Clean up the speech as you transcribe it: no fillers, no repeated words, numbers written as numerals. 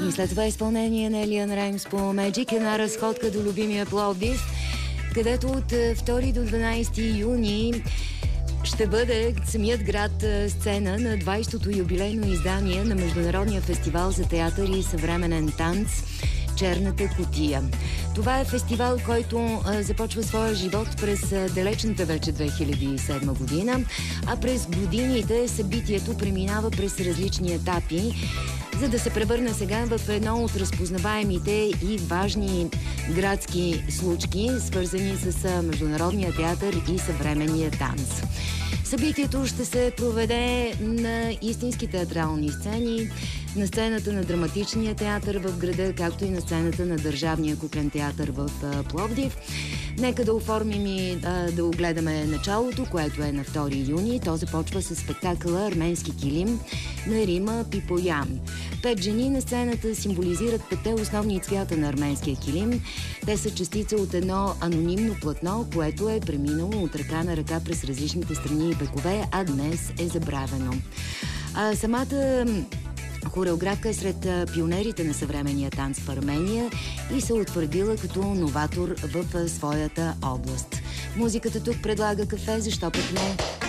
И след това изпълнение на Елиан Раймс по Magic, една разходка до любимия Пловдив, където от 2 до 12 юни ще бъде самият град сцена на 20-то юбилейно издание на Международния фестивал за театър и съвременен танц "Черната кутия". Това е фестивал, който започва своя живот през далечната вече 2007 година, а през годините събитието преминава през различни етапи, за да се превърне сега в едно от разпознаваемите и важни градски случки, свързани с международния театър и съвременния танц. Събитието ще се проведе на истински театрални сцени, на сцената на Драматичния театър в града, както и на сцената на Държавния куклен театър в Пловдив. Нека да оформим и да огледаме началото, което е на 2 юни. То започва с спектакъла "Арменски килим" на Рима Пипоян. 5 жени на сцената символизират 5-те основни цвята на арменския килим. Те са частица от едно анонимно платно, което е преминало от ръка на ръка през различните страни и векове, а днес е забравено. Самата хореографка е сред пионерите на съвременния танц в Армения и се утвърдила като новатор в своята област. Музиката тук предлага кафе, защо пък не?